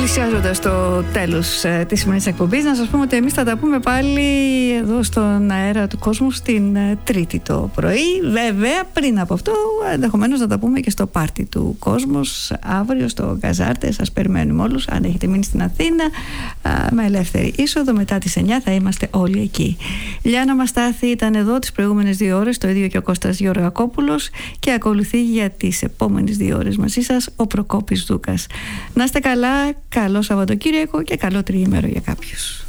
Πλησιάζοντας το τέλος της σημερινής εκπομπής, να σας πούμε ότι εμείς θα τα πούμε πάλι εδώ στον αέρα του κόσμου στην Τρίτη το πρωί. Βέβαια, πριν από αυτό, ενδεχομένως να τα πούμε και στο πάρτι του Κόσμος αύριο στο Γκαζάρτε. Σας περιμένουμε όλους. Αν έχετε μείνει στην Αθήνα, με ελεύθερη είσοδο, μετά τις 9 θα είμαστε όλοι εκεί. Λιάννα Μαστάθη ήταν εδώ τις προηγούμενες 2 ώρες, το ίδιο και ο Κώστας Γεωργακόπουλος, και ακολουθεί για τις επόμενες 2 ώρες μαζί σας ο Προκόπης Δούκας. Να είστε καλά, καλό Σαββατοκύριακο και καλό τριήμερο για κάποιους.